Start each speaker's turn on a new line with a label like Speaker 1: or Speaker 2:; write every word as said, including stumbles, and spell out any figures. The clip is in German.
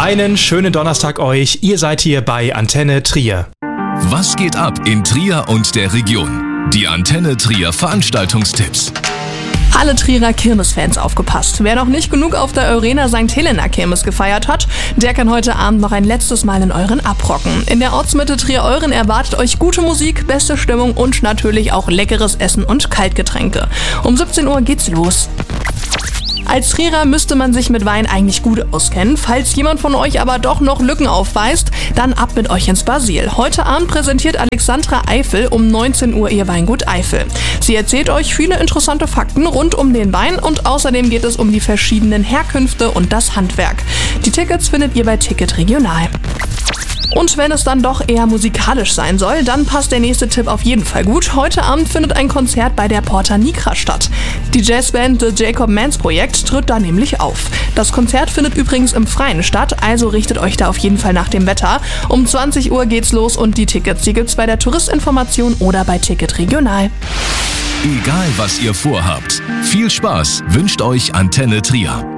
Speaker 1: Einen schönen Donnerstag euch, ihr seid hier bei Antenne Trier.
Speaker 2: Was geht ab in Trier und der Region? Die Antenne Trier Veranstaltungstipps.
Speaker 3: Alle Trierer Kirmesfans aufgepasst. Wer noch nicht genug auf der Eurena Sankt Helena Kirmes gefeiert hat, der kann heute Abend noch ein letztes Mal in Euren abrocken. In der Ortsmitte Trier-Euren erwartet euch gute Musik, beste Stimmung und natürlich auch leckeres Essen und Kaltgetränke. Um siebzehn Uhr geht's los. Als Trierer müsste man sich mit Wein eigentlich gut auskennen. Falls jemand von euch aber doch noch Lücken aufweist, dann ab mit euch ins Basil. Heute Abend präsentiert Alexandra Eifel um neunzehn Uhr ihr Weingut Eifel. Sie erzählt euch viele interessante Fakten rund um den Wein und außerdem geht es um die verschiedenen Herkünfte und das Handwerk. Die Tickets findet ihr bei Ticket Regional. Und wenn es dann doch eher musikalisch sein soll, dann passt der nächste Tipp auf jeden Fall gut. Heute Abend findet ein Konzert bei der Porta Nigra statt. Die Jazzband The Jacob Mans Projekt tritt da nämlich auf. Das Konzert findet übrigens im Freien statt, also richtet euch da auf jeden Fall nach dem Wetter. Um zwanzig Uhr geht's los und die Tickets, die gibt's bei der Touristinformation oder bei Ticket Regional.
Speaker 2: Egal was ihr vorhabt, viel Spaß wünscht euch Antenne Trier.